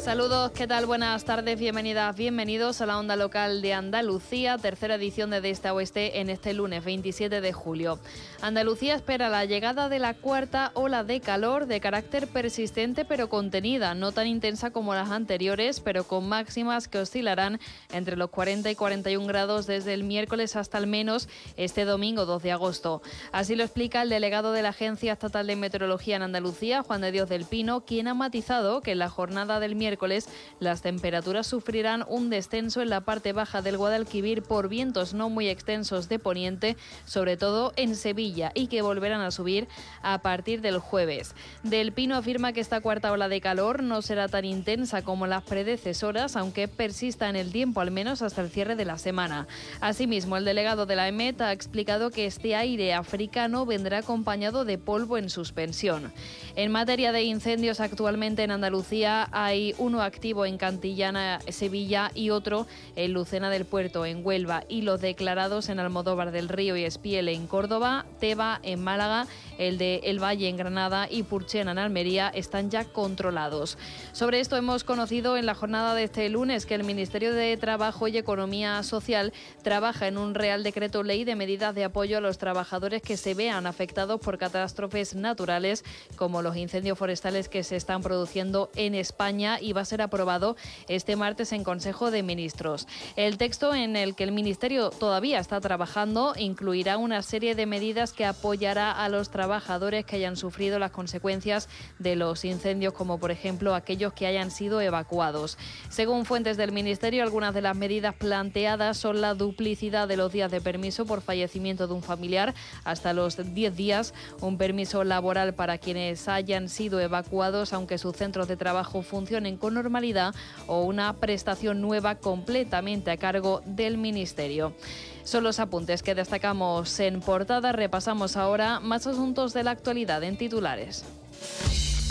Saludos, ¿qué tal? Buenas tardes, bienvenidas, bienvenidos a la Onda Local de Andalucía, tercera edición de Este a Oeste en este lunes 27 de julio. Andalucía espera la llegada de la cuarta ola de calor de carácter persistente pero contenida, no tan intensa como las anteriores, pero con máximas que oscilarán entre los 40 y 41 grados desde el miércoles hasta al menos este domingo 2 de agosto. Así lo explica el delegado de la Agencia Estatal de Meteorología en Andalucía, Juan de Dios del Pino, quien ha matizado que en la jornada del miércoles las temperaturas sufrirán un descenso en la parte baja del Guadalquivir por vientos no muy extensos de poniente, sobre todo en Sevilla, y que volverán a subir a partir del jueves. Del Pino afirma que esta cuarta ola de calor no será tan intensa como las predecesoras, aunque persista en el tiempo al menos hasta el cierre de la semana. Asimismo, el delegado de la EMET ha explicado que este aire africano vendrá acompañado de polvo en suspensión. En materia de incendios, actualmente en Andalucía hay uno activo en Cantillana, Sevilla, y otro en Lucena del Puerto, en Huelva, y los declarados en Almodóvar del Río y Espiel, en Córdoba, Teba, en Málaga, el de El Valle, en Granada, y Purchena, en Almería, están ya controlados. Sobre esto hemos conocido en la jornada de este lunes que el Ministerio de Trabajo y Economía Social trabaja en un Real Decreto Ley de medidas de apoyo a los trabajadores que se vean afectados por catástrofes naturales, como los incendios forestales que se están produciendo en España, y va a ser aprobado este martes en Consejo de Ministros. El texto, en el que el Ministerio todavía está trabajando, incluirá una serie de medidas que apoyará a los trabajadores que hayan sufrido las consecuencias de los incendios, como por ejemplo aquellos que hayan sido evacuados. Según fuentes del Ministerio, algunas de las medidas planteadas son la duplicidad de los días de permiso por fallecimiento de un familiar hasta los 10 días, un permiso laboral para quienes hayan sido evacuados aunque sus centros de trabajo funcionen con normalidad, o una prestación nueva completamente a cargo del Ministerio. Son los apuntes que destacamos en portada. Repasamos ahora más asuntos de la actualidad en titulares.